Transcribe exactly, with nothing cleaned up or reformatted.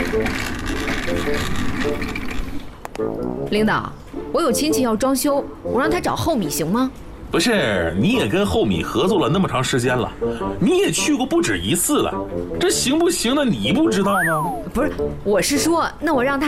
领导，我有亲戚要装修，我让他找厚米行吗？ 不是，你也跟厚米合作了那么长时间了，你也去过不止一次了，这行不行的你不知道吗？ 不是，我是说，那我让他